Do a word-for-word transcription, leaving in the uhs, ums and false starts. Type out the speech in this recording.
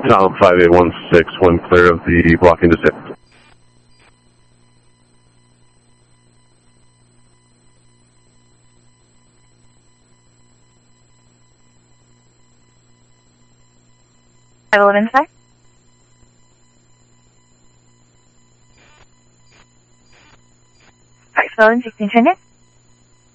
Tom five eight one six, one clear of the blocking disabled. five eleven five. Alright, phone sixteen hundred.